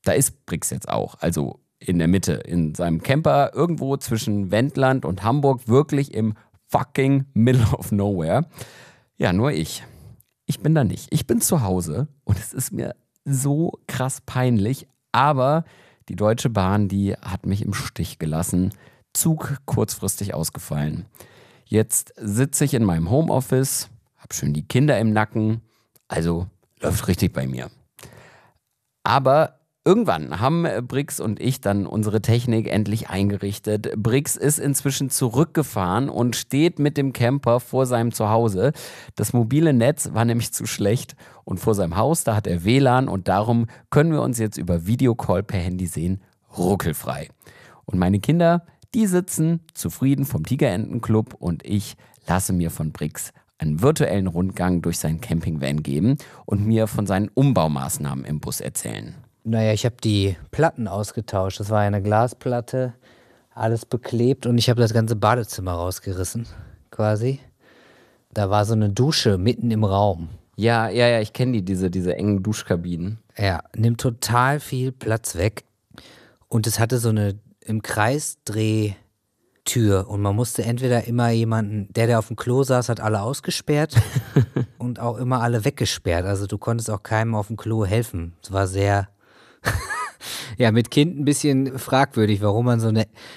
Da ist Brix jetzt auch, also in der Mitte, in seinem Camper, irgendwo zwischen Wendland und Hamburg, wirklich im fucking middle of nowhere. Ja, nur ich. Ich bin da nicht. Ich bin zu Hause und es ist mir so krass peinlich, aber die Deutsche Bahn, die hat mich im Stich gelassen. Zug kurzfristig ausgefallen. Jetzt sitze ich in meinem Homeoffice, habe schön die Kinder im Nacken, also läuft richtig bei mir. Aber irgendwann haben Brix und ich dann unsere Technik endlich eingerichtet. Brix ist inzwischen zurückgefahren und steht mit dem Camper vor seinem Zuhause. Das mobile Netz war nämlich zu schlecht und vor seinem Haus, da hat er WLAN und darum können wir uns jetzt über Videocall per Handy sehen, ruckelfrei. Und meine Kinder, die sitzen zufrieden vom Tigerentenclub und ich lasse mir von Brix einen virtuellen Rundgang durch seinen Campingvan geben und mir von seinen Umbaumaßnahmen im Bus erzählen. Naja, ich habe die Platten ausgetauscht. Das war eine Glasplatte, alles beklebt und ich habe das ganze Badezimmer rausgerissen, quasi. Da war so eine Dusche mitten im Raum. Ja, ich kenne diese engen Duschkabinen. Ja, nimmt total viel Platz weg. Und es hatte so eine im Kreis Drehtür und man musste entweder immer jemanden, der auf dem Klo saß, hat alle ausgesperrt und auch immer alle weggesperrt. Also du konntest auch keinem auf dem Klo helfen. Es war sehr, ja, mit Kind ein bisschen fragwürdig, warum man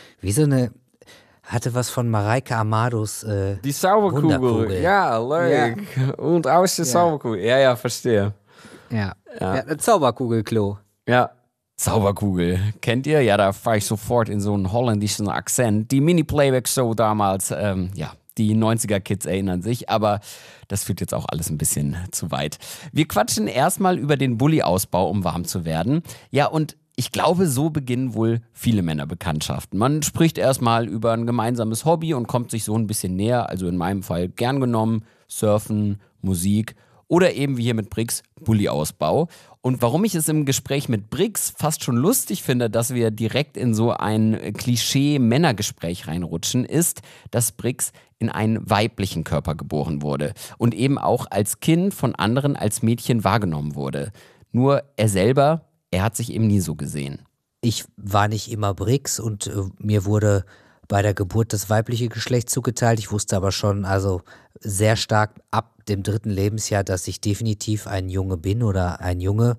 hatte was von Mareike Amados Die Zauberkugel, Wunderkugel. ja, leuk. Ja. Und aus der Zauberkugel. Ja, verstehe. Ja, ein Zauberkugelklo. Ja. Zauberkugel, kennt ihr? Ja, da fahre ich sofort in so einen holländischen Akzent. Die Mini-Playback-Show damals, die 90er-Kids erinnern sich, aber das führt jetzt auch alles ein bisschen zu weit. Wir quatschen erstmal über den Bulli-Ausbau, um warm zu werden. Ja, und ich glaube, so beginnen wohl viele Männerbekanntschaften. Man spricht erstmal über ein gemeinsames Hobby und kommt sich so ein bisschen näher, also in meinem Fall gern genommen, Surfen, Musik oder eben wie hier mit Brix, Bulli-Ausbau. Und warum ich es im Gespräch mit Brix fast schon lustig finde, dass wir direkt in so ein Klischee-Männergespräch reinrutschen, ist, dass Brix in einen weiblichen Körper geboren wurde und eben auch als Kind von anderen als Mädchen wahrgenommen wurde. Nur er selber, er hat sich eben nie so gesehen. Ich war nicht immer Brix und mir wurde bei der Geburt das weibliche Geschlecht zugeteilt. Ich wusste aber schon, also sehr stark ab dem 3. Lebensjahr, dass ich definitiv ein Junge bin oder ein Junge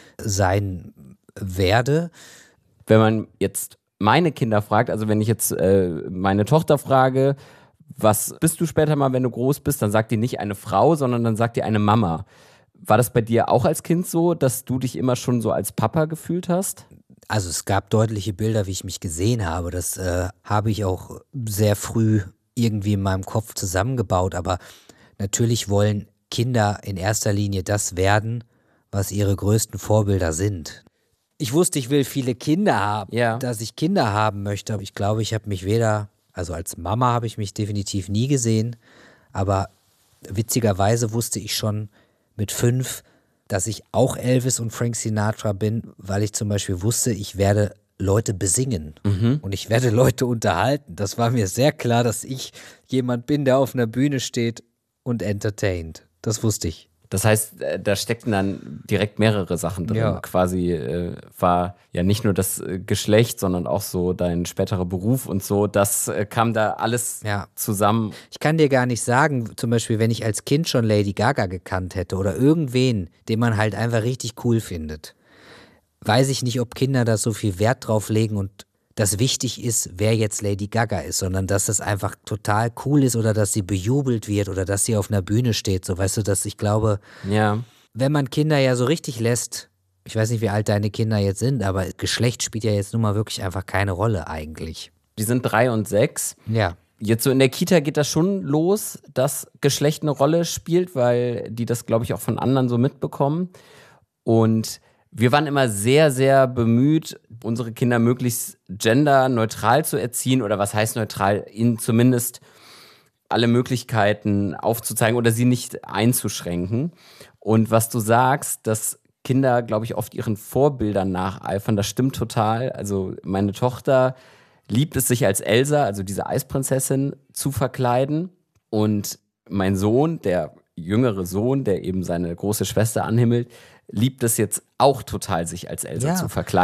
sein werde. Wenn man jetzt meine Kinder fragt, also wenn ich jetzt meine Tochter frage, was bist du später mal, wenn du groß bist, dann sagt die nicht eine Frau, sondern dann sagt die eine Mama. War das bei dir auch als Kind so, dass du dich immer schon so als Papa gefühlt hast? Also es gab deutliche Bilder, wie ich mich gesehen habe. Das habe ich auch sehr früh irgendwie in meinem Kopf zusammengebaut. Aber natürlich wollen Kinder in erster Linie das werden, was ihre größten Vorbilder sind. Ich wusste, ich will viele Kinder haben, dass ich Kinder haben möchte. Aber ich glaube, ich habe mich also als Mama habe ich mich definitiv nie gesehen. Aber witzigerweise wusste ich schon mit 5, dass ich auch Elvis und Frank Sinatra bin, weil ich zum Beispiel wusste, ich werde Leute besingen und ich werde Leute unterhalten. Das war mir sehr klar, dass ich jemand bin, der auf einer Bühne steht und entertaint. Das wusste ich. Das heißt, da steckten dann direkt mehrere Sachen drin. Ja. Quasi war ja nicht nur das Geschlecht, sondern auch so dein späterer Beruf und so. Das kam da alles zusammen. Ich kann dir gar nicht sagen, zum Beispiel, wenn ich als Kind schon Lady Gaga gekannt hätte oder irgendwen, den man halt einfach richtig cool findet, weiß ich nicht, ob Kinder da so viel Wert drauf legen und das wichtig ist, wer jetzt Lady Gaga ist, sondern dass es einfach total cool ist oder dass sie bejubelt wird oder dass sie auf einer Bühne steht. So, weißt du, dass ich glaube, wenn man Kinder ja so richtig lässt, ich weiß nicht, wie alt deine Kinder jetzt sind, aber Geschlecht spielt ja jetzt nun mal wirklich einfach keine Rolle eigentlich. Die sind 3 und 6. Ja. Jetzt so in der Kita geht das schon los, dass Geschlecht eine Rolle spielt, weil die das, glaube ich, auch von anderen so mitbekommen. Und wir waren immer sehr, sehr bemüht, unsere Kinder möglichst genderneutral zu erziehen oder was heißt neutral, ihnen zumindest alle Möglichkeiten aufzuzeigen oder sie nicht einzuschränken. Und was du sagst, dass Kinder, glaube ich, oft ihren Vorbildern nacheifern, das stimmt total. Also meine Tochter liebt es, sich als Elsa, also diese Eisprinzessin, zu verkleiden. Und mein Sohn, der jüngere Sohn, der eben seine große Schwester anhimmelt, liebt es jetzt auch total, sich als Elsa zu verkleiden.